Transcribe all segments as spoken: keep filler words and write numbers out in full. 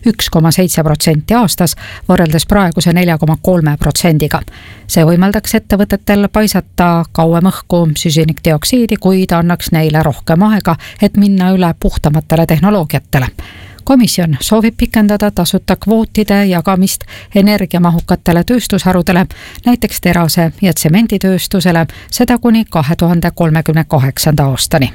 üks koma seitse protsenti aastas võrreldes praeguse nelja koma kolme protsendiga. See võimaldaks ettevõtetel paisata kauem õhku süsinikdioksiidi, kuid annaks neile rohkem aega, et minna üle puhtamatele tehnoloogiatele. Komisjon soovib pikendada tasuta kvootide jagamist energiamahukatele tööstusharudele, näiteks terase- ja tsemenditööstusele, seda kuni kahe tuhande kolmekümne kaheksanda aastani.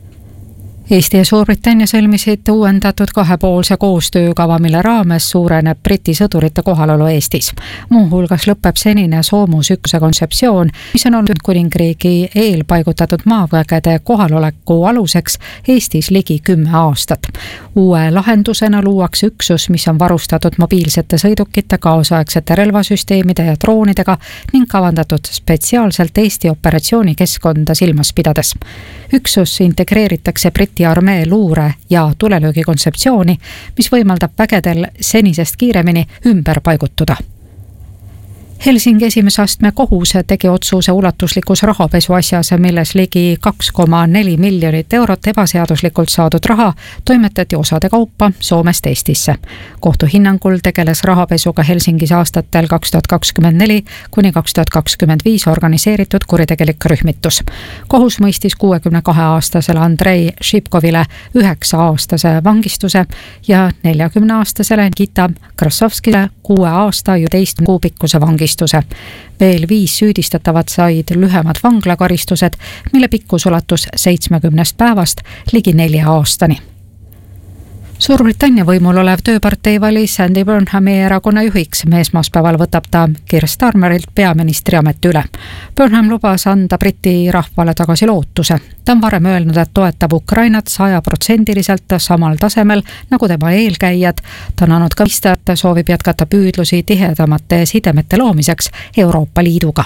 Eesti ja Suurbritannia sõlmisid uuendatud kahepoolse koostöökava, mille raames suureneb Briti sõdurite kohalolu Eestis. Muuhulgas lõpeb senine soomusüksuse kontseptsioon, mis on olnud Kuningriigi eelpaigutatud maavägede kohaloleku aluseks Eestis ligi kümme aastat. Uue lahendusena luuakse üksus, mis on varustatud mobiilsete sõidukite, kaasaegsete relvasüsteemide ja droonidega ning kavandatud spetsiaalselt Eesti operatsioonikeskkonda silmas pidades. Üksus integreeritakse Briti armee luure ja tulelöögi kontseptsiooni, mis võimaldab vägedel senisest kiiremini ümber paigutuda. Helsingi esimese astme kohus tegi otsuse ulatuslikus rahapesu asjas, milles ligi kaks koma neli miljonit eurot ebaseaduslikult saadud raha toimetati osade kaupa Soomest Eestisse. Kohtu hinnangul tegeles rahapesuga Helsingis aastatel kaks tuhat kakskümmend neli kuni kaks tuhat kakskümmend viis organiseeritud kuritegelik rühmitus. Kohus mõistis kuuekümne kahe aastasele Andrei Šipkovile üheksa aastase vangistuse ja neljakümne aastasele Nikita Krasovskile kuue aasta ja teist kuu pikkuse vangistuse. Veel viis süüdistatavat said lühemad vanglakaristused, mille pikkus ulatus seitsmekümnest päevast ligi nelja aastani. Suurbritannia võimul olev tööpartei valis Andy Burnhami erakonna juhiks. Esmaspäeval võtab ta Keir Starmerilt peaministri ameti üle. Burnham lubas anda Briti rahvale tagasi lootuse. Ta on varem öelnud, et toetab Ukrainat sajaprotsendiliselt samal tasemel nagu tema eelkäijad. Ta on andnud ka vista, et soovib jätkata püüdlusi tihedamate sidemete loomiseks Euroopa Liiduga.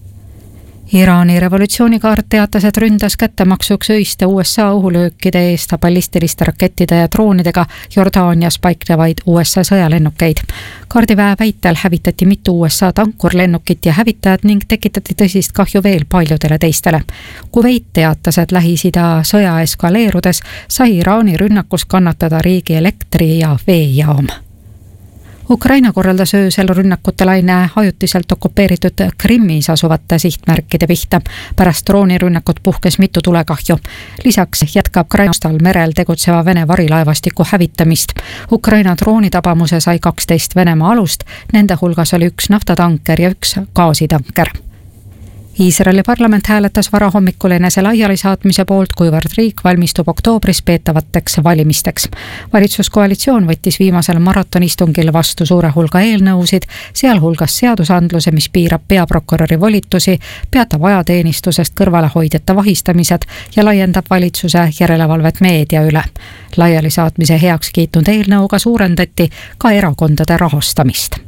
Iraani revolutsioonikaart teatas, et ründas kättemaksuks öiste U S A õhulöökide eest ballistiliste rakettide ja droonidega Jordaanias paiknevaid U S A sõjalennukeid. Kaardiväe väitel hävitati mitu U S A tankurlennukit ja hävitajad ning tekitati tõsist kahju veel paljudele teistele. Kuveit teatas, et Lähis-Ida sõja eskaleerudes sai Iraani rünnakus kannatada riigi elektri- ja veejaam. Ukraina korraldas öösel rünnakute laine ajutiselt okupeeritud Krimmis asuvate sihtmärkide pihta. Pärast droonirünnakut puhkes mitu tulekahju. Lisaks jätkab Ukrainastal merel tegutseva Vene varilaevastiku hävitamist. Ukraina droonitabamuse sai kaksteist Venemaa alust, nende hulgas oli üks naftatanker ja üks gaasitanker. Iisraeli parlament hääletas varahommikul enese laialisaatmise poolt, kuivõrd riik valmistub oktoobris peetavateks valimisteks. Valitsuskoalitsioon võttis viimasel maratonistungil vastu suure hulga eelnõusid, sealhulgas seadusandluse, mis piirab peaprokuröri volitusi, peatab ajateenistusest kõrvalehoidjate vahistamised ja laiendab valitsuse järelevalvet meedia üle. Laialisaatmise heaks kiitnud eelnõuga suurendati ka erakondade rahastamist.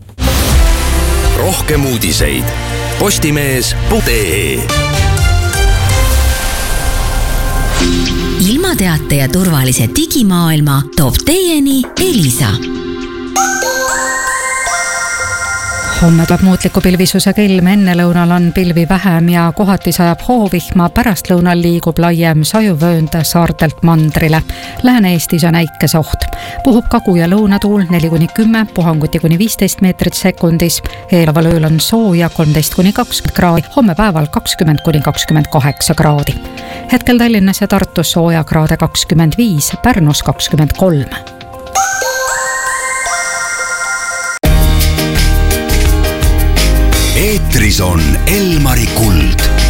Rohkem uudiseid postimees punkt ee. Ilmateate ja turvalise digimaailma toob teieni Elisa. Homme tuleb muutliku pilvisusega ilm, enne lõunal on pilvi vähem ja kohati sajab hoovihma, pärast lõunal liigub laiem sajuvöönd saartelt mandrile. Lääne-Eestis on äikese oht. Puhub kagu- ja lõunatuul neli kuni kümme, puhanguti kuni viisteist meetrit sekundis. Eelval ööl on sooja kolmteist kuni kakskümmend kraadi, homme päeval kakskümmend kuni kakskümmend kaheksa kraadi. Hetkel Tallinnas ja Tartus sooja kraade kakskümmend viis, Pärnus kakskümmend kolm. Eetris on Elmari Kuld.